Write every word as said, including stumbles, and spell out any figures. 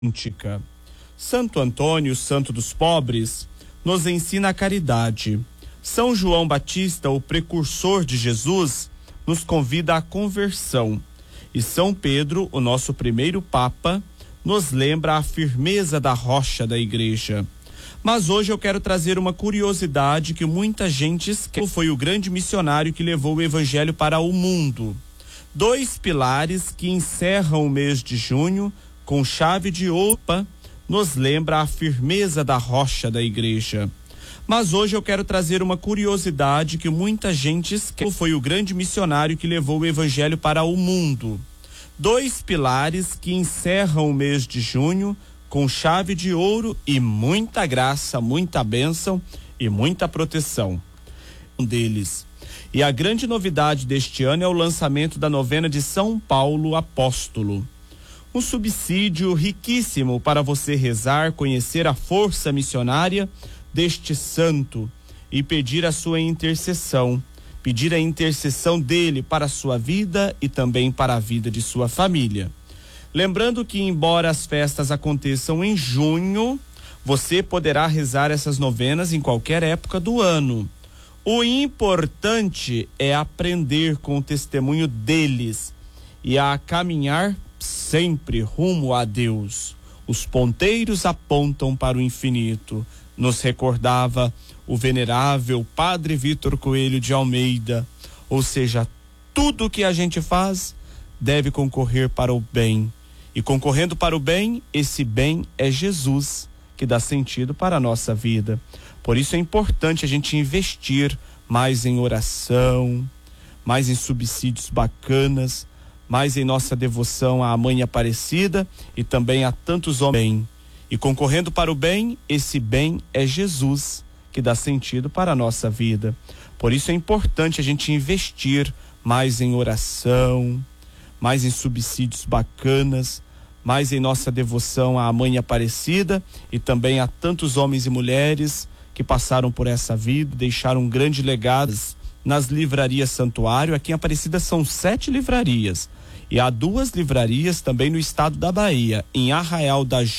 Íntica. Santo Antônio, santo dos pobres, nos ensina a caridade. São João Batista, o precursor de Jesus, nos convida à conversão. E São Pedro, o nosso primeiro Papa, nos lembra a firmeza da rocha da Igreja. Mas hoje eu quero trazer uma curiosidade que muita gente esquece. Foi o grande missionário que levou o Evangelho para o mundo. Dois pilares que encerram o mês de junho com chave de ouro nos lembra a firmeza da rocha da Igreja. Mas hoje eu quero trazer uma curiosidade que muita gente esquece. Foi o grande missionário que levou o Evangelho para o mundo. Dois pilares que encerram o mês de junho com chave de ouro e muita graça, muita bênção e muita proteção. Um deles. E a grande novidade deste ano é o lançamento da novena de São Paulo Apóstolo. Um subsídio riquíssimo para você rezar, conhecer a força missionária deste santo e pedir a sua intercessão, pedir a intercessão dele para a sua vida e também para a vida de sua família. Lembrando que, embora as festas aconteçam em junho, você poderá rezar essas novenas em qualquer época do ano. O importante é aprender com o testemunho deles e a caminhar sempre rumo a Deus. Os ponteiros apontam para o infinito, nos recordava o venerável Padre Vitor Coelho de Almeida. Ou seja, tudo que a gente faz deve concorrer para o bem. E concorrendo para o bem, esse bem é Jesus, que dá sentido para a nossa vida. Por isso é importante a gente investir mais em oração, mais em subsídios bacanas, mais em nossa devoção à Mãe Aparecida e também a tantos homens. E concorrendo para o bem, esse bem é Jesus, que dá sentido para a nossa vida. Por isso é importante a gente investir mais em oração, mais em subsídios bacanas, mais em nossa devoção à Mãe Aparecida e também a tantos homens e mulheres que passaram por essa vida, deixaram um grande legado nas livrarias Santuário. Aqui em Aparecida são sete livrarias e há duas livrarias também no estado da Bahia, em Arraial da